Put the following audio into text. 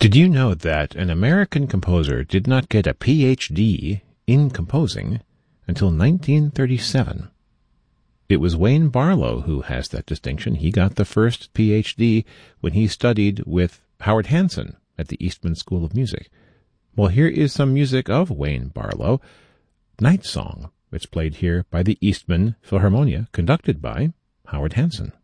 Did you know that an American composer did not get a Ph.D. in composing until 1937? It was Wayne Barlow who has that distinction. He got the first Ph.D. when he studied with Howard Hanson at the Eastman School of Music. Well, here is some music of Wayne Barlow, Night Song. It's played here by the Eastman Philharmonia, conducted by Howard Hanson.